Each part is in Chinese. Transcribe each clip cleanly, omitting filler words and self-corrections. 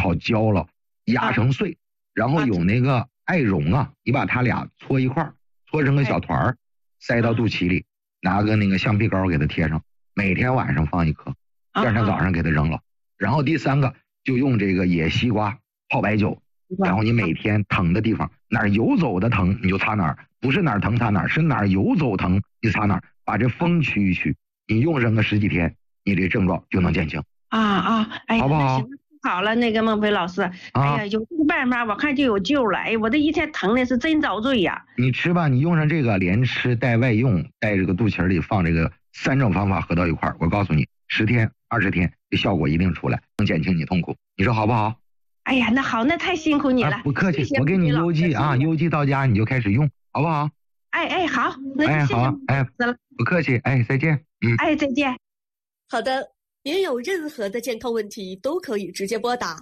好焦了，压成碎，然后有那个艾绒啊，你把它俩搓一块儿，搓成个小团儿，塞到肚脐里，拿个那个橡皮膏给它贴上，每天晚上放一颗，第二天早上给它扔了。然后第三个就用这个野西瓜泡白酒，然后你每天疼的地方，哪儿游走的疼你就擦哪儿，不是哪儿疼擦哪儿，是哪儿游走疼你擦哪儿，把这风驱一驱，你用上个10几天，你这症状就能减轻。 哎， 好不好？ 好了，那个孟非老师，哎呀，有这个办法，我看就有救了。哎，我这一天疼的是真遭罪呀。 你吃吧，你用上这个，连吃带外用，带这个肚脐里放这个3种方法合到一块儿，我告诉你，10天、20天，这效果一定出来，能减轻你痛苦。你说好不好？ 哎呀，那好，那太辛苦你了。 不客气， 谢谢我给你邮寄啊， 邮寄到家你就开始用，好不好？ 好，那就谢谢不客气，再见。 再见。 好的，您有任何的健康问题都可以直接拨打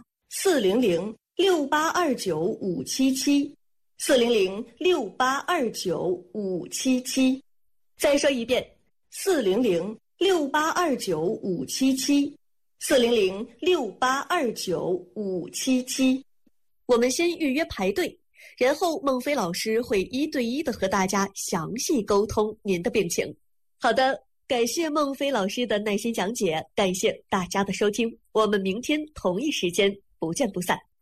400-6829-577，400-6829-577。再说一遍，400-6829-577，400-6829-577。我们先预约排队，然后孟非老师会1对1的和大家详细沟通您的病情。好的，感谢孟非老师的耐心讲解，感谢大家的收听，我们明天同一时间不见不散。